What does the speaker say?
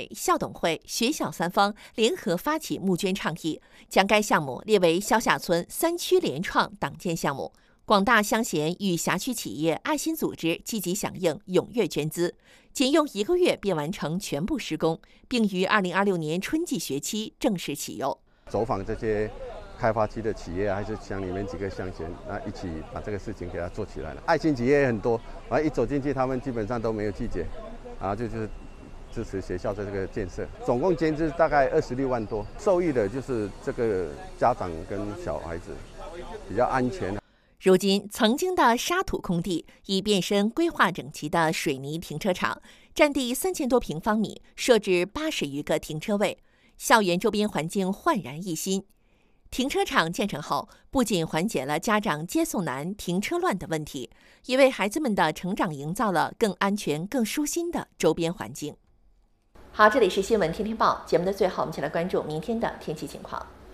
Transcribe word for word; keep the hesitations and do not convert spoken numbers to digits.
委、校董会、学校三方联合发起募捐倡议，将该项目列为萧下村三区联创党建项目。广大乡贤与辖区企业、爱心组织积极响应，踊跃捐资，仅用一个月便完成全部施工，并于二零二六年春季学期正式启用。 走访这些开发区的企业，还是乡里面几个乡贤，那一起把这个事情给它做起来了。爱心企业也很多，啊，一走进去，他们基本上都没有拒绝，啊，就就是支持学校的这个建设。总共捐资大概二十六万多，受益的就是这个家长跟小孩子，比较安全。 如今，曾经的沙土空地已变身规划整齐的水泥停车场，占地三千多平方米，设置八十余个停车位，校园周边环境焕然一新。停车场建成后，不仅缓解了家长接送难、停车乱的问题，也为孩子们的成长营造了更安全、更舒心的周边环境。好，这里是新闻天天报节目的最后，我们一起来关注明天的天气情况。